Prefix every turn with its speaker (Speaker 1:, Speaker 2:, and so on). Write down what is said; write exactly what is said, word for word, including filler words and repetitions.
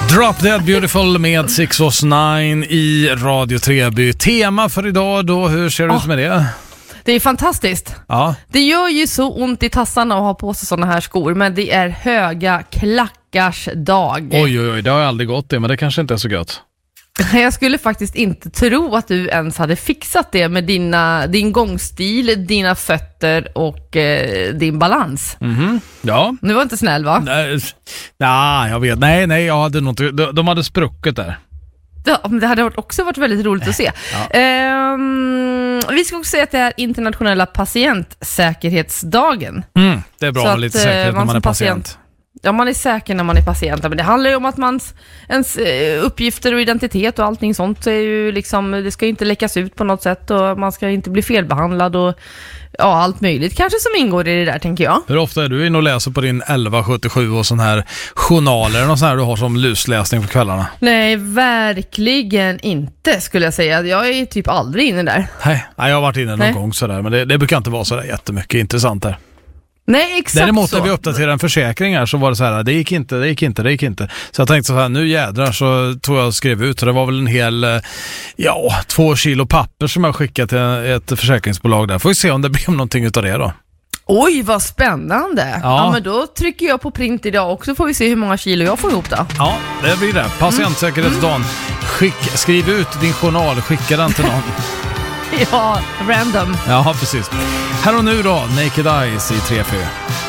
Speaker 1: Drop Dead Beautiful med Six Was Nine i Radio Treby. Tema för idag då, hur ser det
Speaker 2: oh,
Speaker 1: ut med det?
Speaker 2: Det är fantastiskt.
Speaker 1: Ja.
Speaker 2: Det gör ju så ont i tassarna att ha på sig såna här skor, men det är höga klackars dag.
Speaker 1: Oj, oj, oj, det har jag aldrig gått det, men det kanske inte är så gött.
Speaker 2: Jag skulle faktiskt inte tro att du ens hade fixat det med dina, din gångstil, dina fötter och eh, din balans.
Speaker 1: Mhm, ja.
Speaker 2: Nu var inte snäll, va?
Speaker 1: Nej, nej, jag vet. Nej, nej, jag hade något, de, de hade spruckit där.
Speaker 2: Ja, men det hade också varit väldigt roligt att se.
Speaker 1: Ja.
Speaker 2: Um, vi ska också säga att det är internationella patientsäkerhetsdagen.
Speaker 1: Mm, det är bra
Speaker 2: Så
Speaker 1: med
Speaker 2: att,
Speaker 1: lite säkerhet
Speaker 2: man
Speaker 1: när man är patient.
Speaker 2: patient. Ja, man är säker när man är patient. Men det handlar ju om att mans, ens uppgifter och identitet och allting sånt är ju liksom, det ska inte läckas ut på något sätt och man ska inte bli felbehandlad och ja, allt möjligt kanske som ingår i det där, tänker jag.
Speaker 1: Hur ofta är du inne och läser på din elva sjuttiosju och sån här journaler och sån här du har som lusläsning på kvällarna?
Speaker 2: Nej, verkligen inte, skulle jag säga. Jag är typ aldrig inne där.
Speaker 1: Nej, jag har varit inne någon
Speaker 2: Nej.
Speaker 1: gång sådär, men det, det brukar inte vara sådär jättemycket intressant där.
Speaker 2: Nej, exakt.
Speaker 1: Däremot
Speaker 2: så.
Speaker 1: när vi uppdaterade en försäkring här så var det så här, det gick inte, det gick inte, det gick inte. Så jag tänkte så här, nu jädrar, så tog jag och skrev ut, och det var väl en hel, ja, två kilo papper som jag skickade till ett försäkringsbolag där. Får vi se om det blir någonting utav det då.
Speaker 2: Oj, vad spännande. Ja.
Speaker 1: Ja.
Speaker 2: ja, men då trycker jag på print idag också, får vi se hur många kilo jag får ihop då.
Speaker 1: Ja, det blir det. Patientsäkerhetsdagen. Skick, skriv ut din journal, skicka den till någon.
Speaker 2: Ja, random.
Speaker 1: Ja, precis. Här och nu då, Naked Eyes i tre fyra.